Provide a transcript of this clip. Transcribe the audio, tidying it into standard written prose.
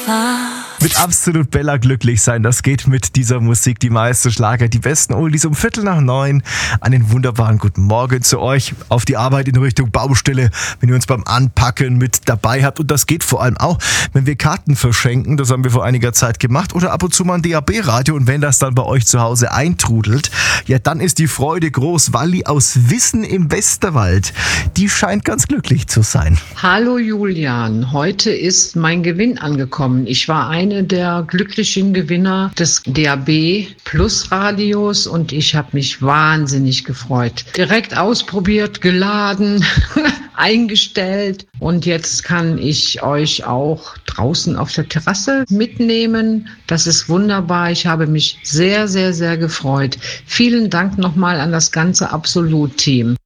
Mit absolut Bella glücklich sein, das geht mit dieser Musik, die meisten Schlager, die besten Oldies um 8:45. Einen wunderbaren guten Morgen zu euch auf die Arbeit in Richtung Baustelle, wenn ihr uns beim Anpacken mit dabei habt. Und das geht vor allem auch, wenn wir Karten verschenken, das haben wir vor einiger Zeit gemacht, oder ab und zu mal ein DAB-Radio. Und wenn das dann bei euch zu Hause eintrudelt, ja, dann ist die Freude groß. Walli aus Wissen im Westerwald, die scheint ganz glücklich zu sein. Hallo Julian, heute ist mein Gewinn angekommen. Ich war eine der glücklichen Gewinner des DAB Plus Radios und ich habe mich wahnsinnig gefreut. Direkt ausprobiert, geladen, eingestellt und jetzt kann ich euch auch draußen auf der Terrasse mitnehmen. Das ist wunderbar. Ich habe mich sehr, sehr, sehr gefreut. Vielen Dank nochmal an das ganze Absolut-Team.